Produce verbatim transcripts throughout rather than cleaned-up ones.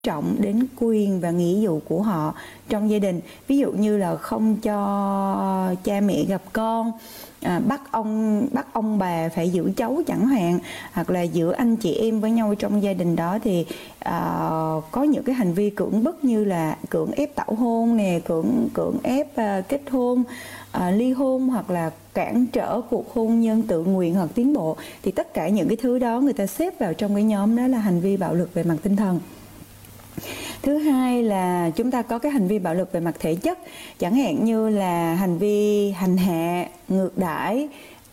trọng đến quyền và nghĩa vụ của họ trong gia đình. Ví dụ như là không cho cha mẹ gặp con, à, bắt ông bắt ông bà phải giữ cháu chẳng hạn, hoặc là giữa anh chị em với nhau trong gia đình đó thì à, có những cái hành vi cưỡng bức như là cưỡng ép tảo hôn nè, cưỡng cưỡng ép à, kết hôn, à, ly hôn, hoặc là cản trở cuộc hôn nhân tự nguyện hoặc tiến bộ. Thì tất cả những cái thứ đó người ta xếp vào trong cái nhóm đó là hành vi bạo lực về mặt tinh thần. Thứ hai là chúng ta có cái hành vi bạo lực về mặt thể chất, chẳng hạn như là hành vi hành hạ, ngược đãi,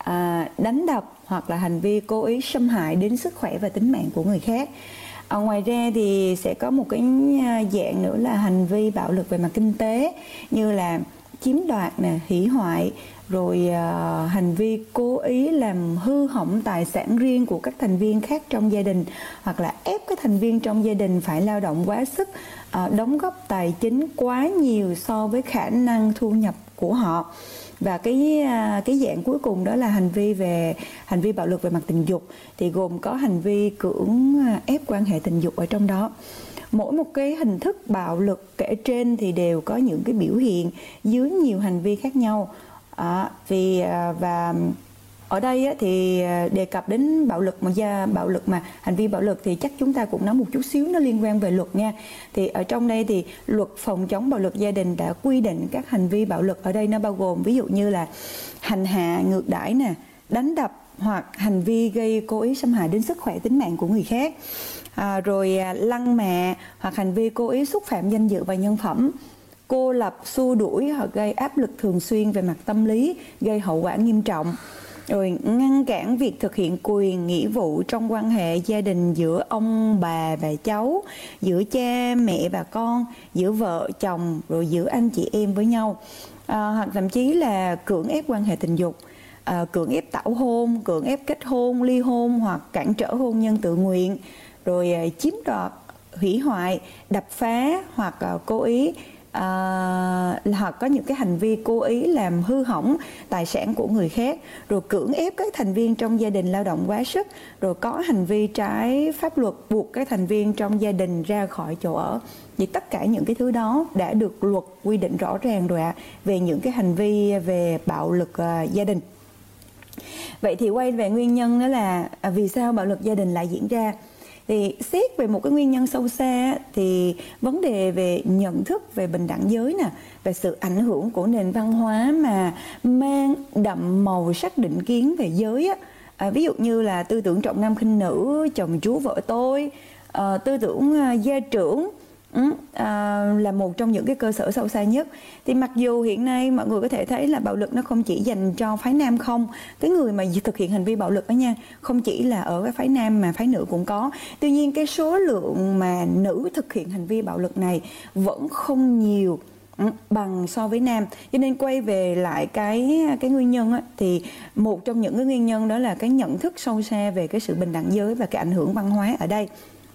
à, đánh đập, hoặc là hành vi cố ý xâm hại đến sức khỏe và tính mạng của người khác. À, ngoài ra thì sẽ có một cái dạng nữa là hành vi bạo lực về mặt kinh tế, như là chiếm đoạt nè, hủy hoại, rồi uh, hành vi cố ý làm hư hỏng tài sản riêng của các thành viên khác trong gia đình, hoặc là ép các thành viên trong gia đình phải lao động quá sức, uh, đóng góp tài chính quá nhiều so với khả năng thu nhập của họ. Và cái uh, cái dạng cuối cùng đó là hành vi về hành vi bạo lực về mặt tình dục, thì gồm có hành vi cưỡng ép quan hệ tình dục ở trong đó. Mỗi một cái hình thức bạo lực kể trên thì đều có những cái biểu hiện dưới nhiều hành vi khác nhau. À, vì và ở đây á, thì đề cập đến bạo lực mà gia bạo lực mà hành vi bạo lực thì chắc chúng ta cũng nói một chút xíu, nó liên quan về luật nha. Thì ở trong đây thì luật phòng chống bạo lực gia đình đã quy định các hành vi bạo lực ở đây nó bao gồm ví dụ như là hành hạ, ngược đãi nè, đánh đập, hoặc hành vi gây cố ý xâm hại đến sức khỏe tính mạng của người khác, à, rồi lăng mạ, hoặc hành vi cố ý xúc phạm danh dự và nhân phẩm, cô lập, xua đuổi hoặc gây áp lực thường xuyên về mặt tâm lý, gây hậu quả nghiêm trọng, rồi ngăn cản việc thực hiện quyền nghĩa vụ trong quan hệ gia đình giữa ông bà và cháu, giữa cha mẹ và con, giữa vợ chồng, rồi giữa anh chị em với nhau, à, hoặc thậm chí là cưỡng ép quan hệ tình dục, à, cưỡng ép tảo hôn, cưỡng ép kết hôn, ly hôn, hoặc cản trở hôn nhân tự nguyện, rồi à, chiếm đoạt, hủy hoại, đập phá, hoặc à, cố ý À, hoặc có những cái hành vi cố ý làm hư hỏng tài sản của người khác, rồi cưỡng ép các thành viên trong gia đình lao động quá sức, rồi có hành vi trái pháp luật buộc các thành viên trong gia đình ra khỏi chỗ ở. Thì tất cả những cái thứ đó đã được luật quy định rõ ràng rồi ạ, à, về những cái hành vi về bạo lực uh, gia đình. Vậy thì quay về nguyên nhân đó là à, vì sao bạo lực gia đình lại diễn ra? Thì xét về một cái nguyên nhân sâu xa thì vấn đề về nhận thức về bình đẳng giới nè, về sự ảnh hưởng của nền văn hóa mà mang đậm màu sắc định kiến về giới á, à, ví dụ như là tư tưởng trọng nam khinh nữ, chồng chú vợ tôi, à, tư tưởng à, gia trưởng, Ừ, à, là một trong những cái cơ sở sâu xa nhất. Thì mặc dù hiện nay mọi người có thể thấy là bạo lực nó không chỉ dành cho phái nam không, cái người mà thực hiện hành vi bạo lực đó nha, không chỉ là ở cái phái nam mà phái nữ cũng có. Tuy nhiên cái số lượng mà nữ thực hiện hành vi bạo lực này vẫn không nhiều bằng so với nam. Cho nên quay về lại cái cái nguyên nhân á, thì một trong những cái nguyên nhân đó là cái nhận thức sâu xa về cái sự bình đẳng giới và cái ảnh hưởng văn hóa ở đây.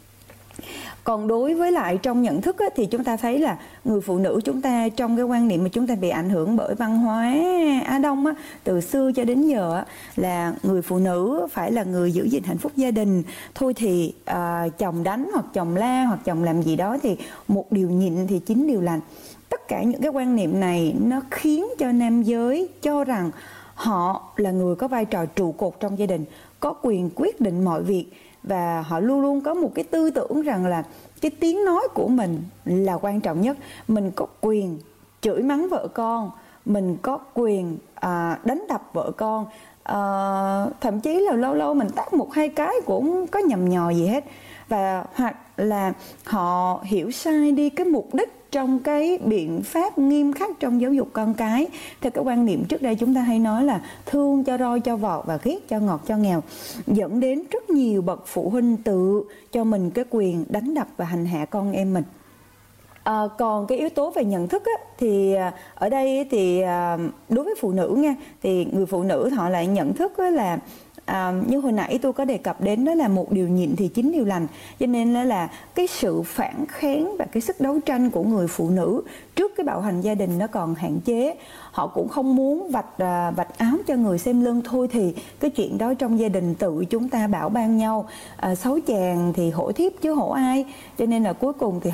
Còn đối với lại trong nhận thức á, thì chúng ta thấy là người phụ nữ chúng ta trong cái quan niệm mà chúng ta bị ảnh hưởng bởi văn hóa Á Đông á, từ xưa cho đến giờ á, là người phụ nữ phải là người giữ gìn hạnh phúc gia đình. Thôi thì à, chồng đánh hoặc chồng la hoặc chồng làm gì đó thì một điều nhịn thì chín điều lành. Tất cả những cái quan niệm này nó khiến cho nam giới cho rằng họ là người có vai trò trụ cột trong gia đình, có quyền quyết định mọi việc, và họ luôn luôn có một cái tư tưởng rằng là cái tiếng nói của mình là quan trọng nhất. Mình có quyền chửi mắng vợ con, mình có quyền à, đánh đập vợ con, à, thậm chí là lâu lâu mình tát một hai cái cũng có nhầm nhò gì hết. Và hoặc là họ hiểu sai đi cái mục đích trong cái biện pháp nghiêm khắc trong giáo dục con cái. Theo cái quan niệm trước đây chúng ta hay nói là thương cho roi cho vọt và ghét cho ngọt cho nghèo, dẫn đến rất nhiều bậc phụ huynh tự cho mình cái quyền đánh đập và hành hạ con em mình. À, còn cái yếu tố về nhận thức á, thì ở đây thì đối với phụ nữ nha, thì người phụ nữ họ lại nhận thức là À, như hồi nãy tôi có đề cập đến, đó là một điều nhịn thì chín điều lành, cho nên là, là cái sự phản kháng và cái sức đấu tranh của người phụ nữ trước cái bạo hành gia đình nó còn hạn chế. Họ cũng không muốn vạch à, vạch áo cho người xem lưng, thôi thì cái chuyện đó trong gia đình tự chúng ta bảo ban nhau, à, xấu chàng thì hổ thiếp chứ hổ ai, cho nên là cuối cùng thì